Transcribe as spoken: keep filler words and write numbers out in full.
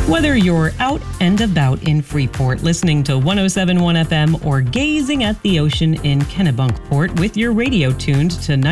Whether you're out and about in Freeport listening to one oh seven point one F M or gazing at the ocean in Kennebunkport with your radio tuned to